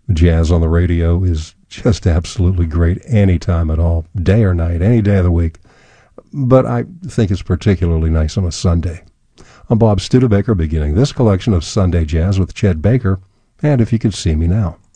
Jazz on the radio is just absolutely great any time at all, day or night, any day of the week. But I think it's particularly nice on a Sunday. I'm Bob Studebaker, beginning this collection of Sunday Jazz with Chet Baker, and If You Could See Me Now.